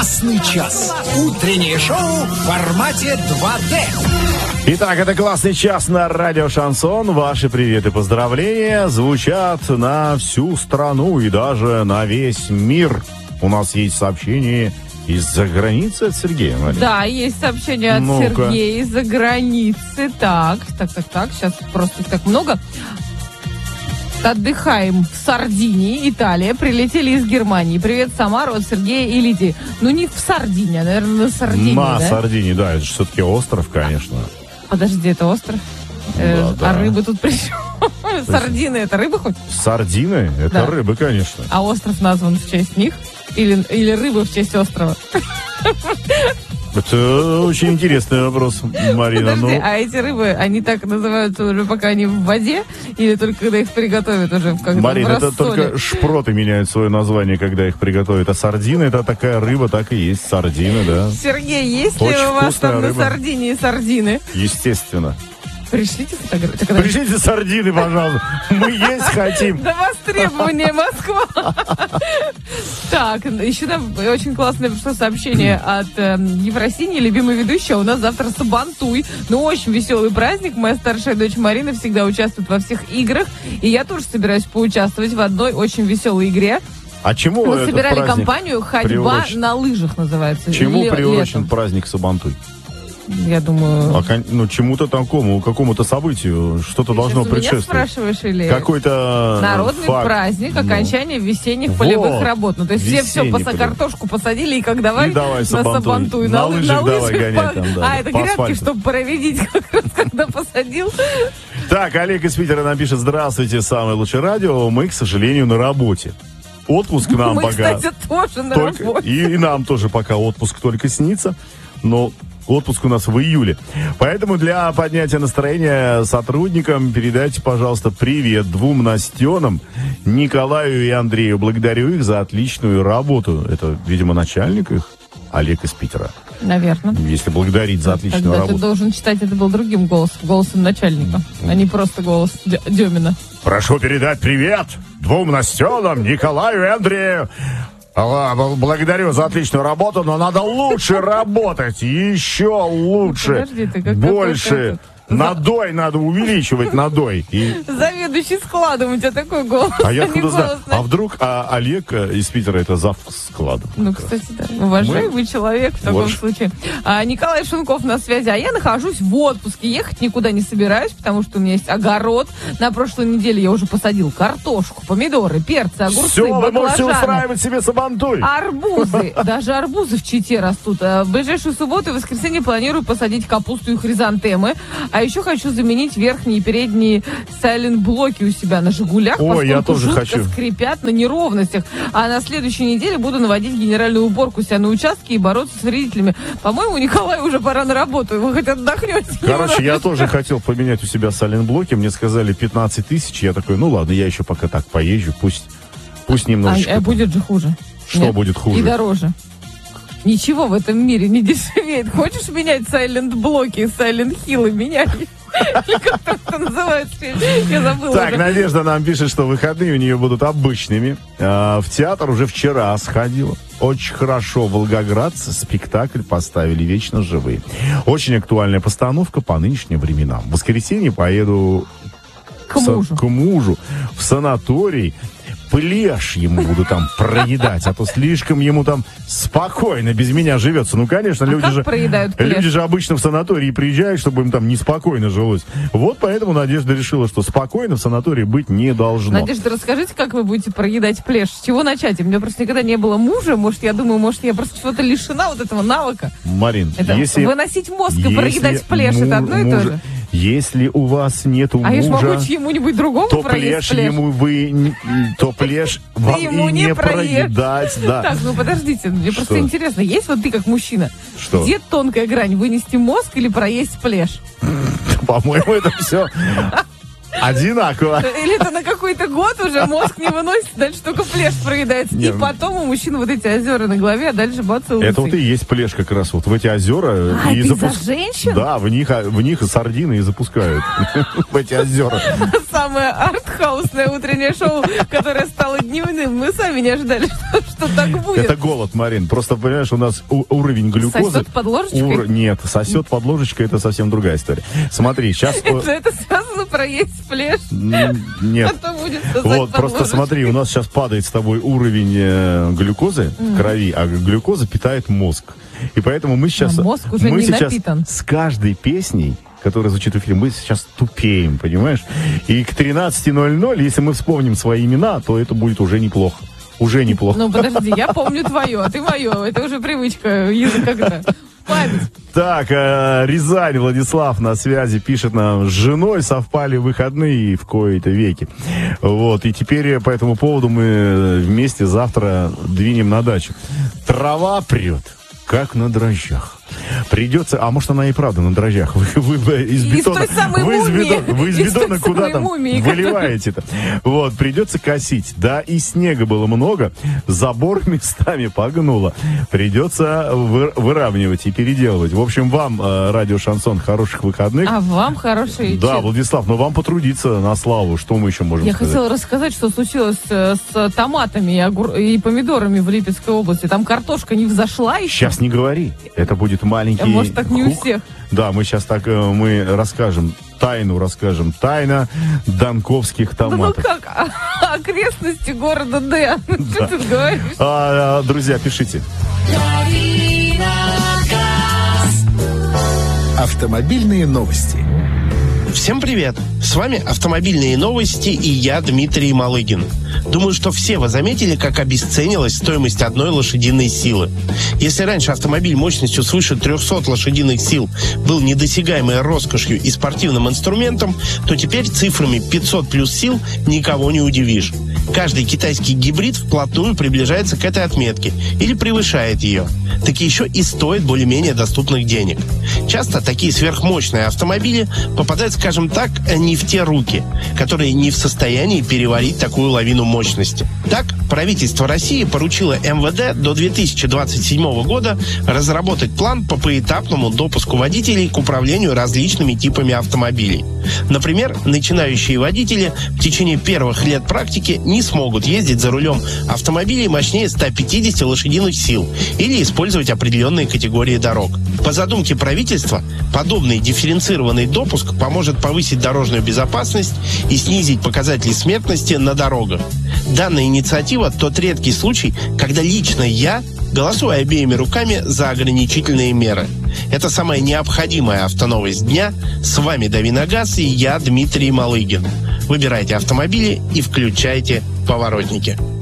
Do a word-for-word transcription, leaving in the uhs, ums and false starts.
Классный час. Утреннее шоу в формате два дэ. Итак, это классный час на радио Шансон. Ваши приветы и поздравления звучат на всю страну и даже на весь мир. У нас есть сообщение из-за границы от Сергея, Мария. Да, есть сообщение от Ну-ка. Сергея из-за границы. Так, так, так, так, сейчас просто их так много. Отдыхаем в Сардинии, Италия. Прилетели из Германии. Привет, Самара, от Сергея и Лидии. Ну, не в Сардине, а, наверное, на Сардинии, На да? Сардинии, да, это же все-таки остров, конечно. Подожди, это остров? Э, да. А рыбы тут при чем? Сардины — это рыбы хоть? Сардины — это Да. рыбы, конечно. А остров назван в честь них? Или, или рыбы в честь острова? Это очень интересный вопрос, Марина. Подожди, Ну, а эти рыбы, они так называются уже пока они в воде? Или только когда их приготовят уже как Марин, в это рассоле? только шпроты меняют свое название, когда их приготовят. А сардины — это такая рыба, так и есть сардины, да. Сергей, есть ли Очень у вас вкусная там рыба. на Сардинии сардины? Естественно. Пришлите фотографию. Пришлите сардины, пожалуйста. Мы есть хотим. До востребования, Москва. Так, еще нам очень классное пришло сообщение от э, Ефросинии, любимой ведущей. У нас завтра Сабантуй. Ну, очень веселый праздник. Моя старшая дочь Марина всегда участвует во всех играх. И я тоже собираюсь поучаствовать в одной очень веселой игре. А чему Мы этот собирали праздник компанию «Ходьба приурочен? на лыжах» называется. Чему Ле- приурочен летом. праздник Сабантуй? Я думаю... А, кон- ну, чему-то такому, какому-то событию, что-то Ты должно сейчас у меня предшествовать. спрашиваешь или... Какой-то Народный факт. праздник Ну. окончания весенних Вот. полевых работ. Ну, то есть все все Весенний поса- полевой. картошку посадили, и как давай, И давай на Сабантуй. Сабантуй. На лы- лыжах давай гонять по- там, да, А, это по грядки, асфальту. чтобы проредить, как раз когда посадил. Так, Олег из Питера нам пишет: здравствуйте, самое лучшее радио. Мы, к сожалению, на работе. Отпуск нам Мы, пока... кстати, тоже на только- работе. и, и нам тоже пока отпуск только снится, но отпуск у нас в июле. Поэтому для поднятия настроения сотрудникам передайте, пожалуйста, привет двум Настенам, Николаю и Андрею. Благодарю их за отличную работу. Это, видимо, начальник их, Олег из Питера. Наверное. Если благодарить за отличную Тогда работу. ты должен читать, это был другим голосом, голосом начальника, а не просто голос Дё- Демина. Прошу передать привет двум Настенам, Николаю и Андрею. А, бл- Благодарю за отличную работу, но надо лучше работать, еще лучше, Подожди, ты как больше. какой-то Надой надо увеличивать, надой. И- Заведующий складом, у тебя такой голос, а я не откуда знаю? голос А вдруг а, Олег э, из Питера это зав складом? Ну, кстати, да. Уважаемый человек в таком Вот. случае. А, Николай Шунков на связи. А я нахожусь в отпуске. Ехать никуда не собираюсь, потому что у меня есть огород. На прошлой неделе я уже посадил картошку, помидоры, перцы, огурцы, Все, вы можете баклажаны. устраивать себе Сабантуй. Арбузы. Даже арбузы в Чите растут. А в ближайшую субботу и воскресенье планирую посадить капусту и хризантемы. А еще хочу заменить верхние и передние сайлент-блоки у себя на «Жигулях», Ой, поскольку я тоже жутко хочу. скрипят на неровностях. А на следующей неделе буду наводить генеральную уборку себя на участке и бороться с вредителями. По-моему, Николаю уже пора на работу. Вы хоть отдохнете? Короче, я тоже хотел поменять у себя сайлент-блоки. Мне сказали пятнадцать тысяч. Я такой, ну ладно, я еще пока так поезжу. Пусть, пусть немножечко. А, а будет же хуже. Что будет хуже? И дороже. Ничего в этом мире не дешевеет. Хочешь менять сайлент-блоки, сайлент-хиллы? Меняй. Или как там это называется? Я забыла. Так, уже. Надежда нам пишет, что выходные у нее будут обычными. А, в театр уже вчера сходила. Очень хорошо. Волгоградцы спектакль поставили «Вечно живые». Очень актуальная постановка по нынешним временам. В воскресенье поеду К в са- мужу. к мужу в санаторий. Плешь ему буду там проедать, а то слишком ему там спокойно без меня живется. Ну, конечно, А люди как же... проедают плешь? Люди же обычно в санатории приезжают, чтобы им там неспокойно жилось. Вот поэтому Надежда решила, что спокойно в санатории быть не должно. Надежда, расскажите, как вы будете проедать плешь? С чего начать? У меня просто никогда не было мужа. Может, я думаю, может, я просто чего-то лишена вот этого навыка. Марин, Это если... выносить мозг и если проедать плешь, му- это одно и то мужа- же. Если у вас нету А я ж мужа, могу чьему-нибудь другому то проесть плешь плешь. ему вы... н- То плешь вам ему и не не проешь. проедать. Да. Так, ну подождите, мне Что? просто интересно, есть вот ты как мужчина, Что? где тонкая грань, вынести мозг или проесть плешь? По-моему, это все одинаково. Или это на какой-то год уже мозг не выносит, дальше только плешь проедается. Не, И ну- потом у мужчины вот эти озера на голове, а дальше бац и лысый. Это вот и есть плешь как раз вот в эти озера. А, и это запуск- из-за женщин? Да, в них, в них и сардины и запускают. В эти озера. Самое артхаусное утреннее шоу, которое стало дневным. Мы сами не ожидали, что, что так будет. Это голод, Марин. Просто, понимаешь, у нас у- уровень глюкозы... Сосет под ложечкой? Ур... Нет, сосет под ложечкой, это совсем другая история. Смотри, сейчас... Это, это связано про есть флеш? Нет. Это будет сосать Вот, под просто ложечкой. смотри, у нас сейчас падает с тобой уровень э, глюкозы в крови, а глюкоза питает мозг. И поэтому мы сейчас... А мозг уже мы не сейчас напитан. с каждой песней, которая звучит в эфире, мы сейчас тупеем, понимаешь? И к тринадцати ноль-ноль, если мы вспомним свои имена, то это будет уже неплохо. Уже неплохо. Ну, подожди, я помню твое, а ты мое. Это уже привычка языка когда. Память. Так, э, Рязань, Владислав на связи, пишет нам: с женой совпали выходные в кои-то веки. Вот, и теперь по этому поводу мы вместе завтра двинем на дачу. Трава прет, как на дрожжах. Придется, а может она и правда на дрожжах. Вы, вы, вы из Из бетона, той самой вы из мумии. бетона, вы из Из бетона той куда самой там мумии, выливаете-то. Вот, придется косить. Да, и снега было много, забор местами погнуло. Придется вы, выравнивать и переделывать. В общем, вам, э, радио Шансон, хороших выходных. А вам хороший Да, чек. Владислав, но вам потрудиться на славу. Что мы еще можем Я сказать? хотела рассказать, что случилось э, с томатами и, огур... и помидорами в Липецкой области. Там картошка не взошла еще. Сейчас не говори. Это будет маленький А может, так не у хук. всех. Да, мы сейчас так э, мы расскажем, тайну расскажем. Тайна донковских Ну, ну томатов. как? А- окрестности города Д. Что ты говоришь? А, а, друзья, пишите. Автомобильные новости. Всем привет! С вами «Автомобильные новости» и я, Дмитрий Малыгин. Думаю, что все вы заметили, как обесценилась стоимость одной лошадиной силы. Если раньше автомобиль мощностью свыше трехсот лошадиных сил был недосягаемой роскошью и спортивным инструментом, то теперь цифрами пятьсот плюс сил никого не удивишь. Каждый китайский гибрид вплотную приближается к этой отметке или превышает ее. Так еще и стоит более-менее доступных денег. Часто такие сверхмощные автомобили попадают, скажем так, не в те руки, которые не в состоянии переварить такую лавину мощности. Так, правительство России поручило эм вэ дэ до две тысячи двадцать седьмого года разработать план по поэтапному допуску водителей к управлению различными типами автомобилей. Например, начинающие водители в течение первых лет практики не смогут ездить за рулем автомобилей мощнее ста пятидесяти лошадиных сил или использовать определенные категории дорог. По задумке правительства, подобный дифференцированный допуск поможет повысить дорожную безопасность и снизить показатели смертности на дорогах. Данная инициатива – тот редкий случай, когда лично я голосую обеими руками за ограничительные меры. Это самая необходимая автоновость дня. С вами Дави на газ и я, Дмитрий Малыгин. Выбирайте автомобили и включайте поворотники.